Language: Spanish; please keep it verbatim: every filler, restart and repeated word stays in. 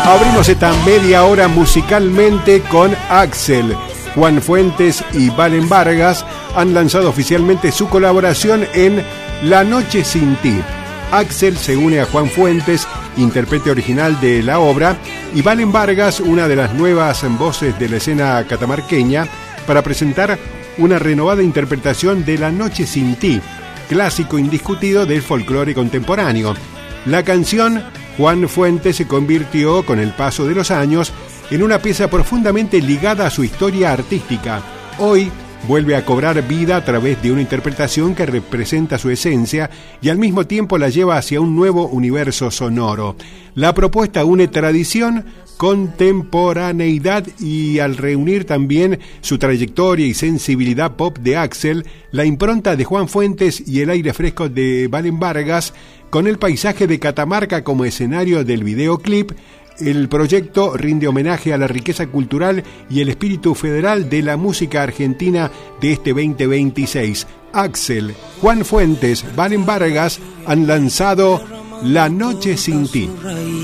Abrimos esta media hora musicalmente con Axel. Juan Fuentes y Valen Vargas han lanzado oficialmente su colaboración en La Noche Sin Ti. Axel se une a Juan Fuentes, intérprete original de la obra, y Valen Vargas, una de las nuevas voces de la escena catamarqueña, para presentar una renovada interpretación de La Noche Sin Ti, clásico indiscutido del folclore contemporáneo. La canción Juan Fuentes se convirtió, con el paso de los años, en una pieza profundamente ligada a su historia artística. Hoy vuelve a cobrar vida a través de una interpretación que representa su esencia y al mismo tiempo la lleva hacia un nuevo universo sonoro. La propuesta une tradición, contemporaneidad y, al reunir también su trayectoria y sensibilidad pop de Axel, la impronta de Juan Fuentes y el aire fresco de Valen Vargas, con el paisaje de Catamarca como escenario del videoclip, el proyecto rinde homenaje a la riqueza cultural y el espíritu federal de la música argentina de este veinte veintiséis. Axel, Juan Fuentes, Valen Vargas han lanzado La Noche Sin Ti.